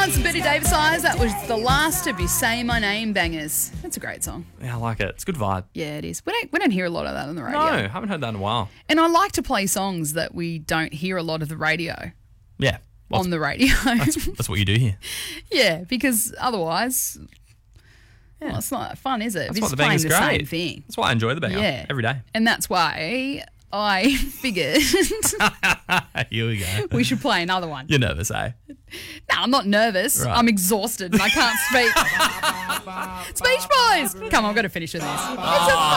it's the Betty Davis Eyes. That was the last of your Say My Name bangers. That's a great song. Yeah, I like it. It's a good vibe. Yeah, it is. We don't hear a lot of that on the radio. No, haven't heard that in a while. And I like to play songs that we don't hear a lot of the radio Yeah. on the radio. That's what you do here. Yeah, because otherwise, well, it's not fun, is it? That's It's what the playing banger's the great. same thing. That's why I enjoy the banger Yeah. every day. And that's why I figured Here we go. we should play another one. You're nervous, eh? No, I'm not nervous. Right. I'm exhausted and I can't speak. Speech Boys! Come on, I've got to finish with this. It's a